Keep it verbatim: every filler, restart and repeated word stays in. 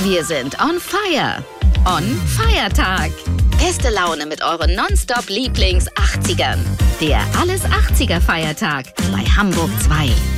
Wir sind on fire. On Feiertag. Beste Laune mit euren Nonstop-Lieblings-achtzigern. Der Alles achtziger Feiertag bei Hamburg zwei.